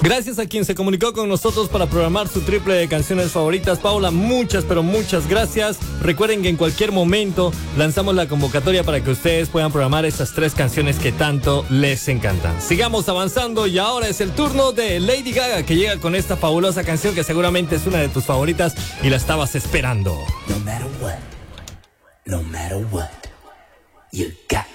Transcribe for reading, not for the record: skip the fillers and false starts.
Gracias a quien se comunicó con nosotros para programar su triple de canciones favoritas. Paula, muchas, pero muchas gracias. Recuerden que en cualquier momento lanzamos la convocatoria para que ustedes puedan programar estas 3 canciones que tanto les encantan. Sigamos avanzando y ahora es el turno de Lady Gaga, que llega con esta fabulosa canción que seguramente es una de tus favoritas y la estabas esperando. No matter what, you got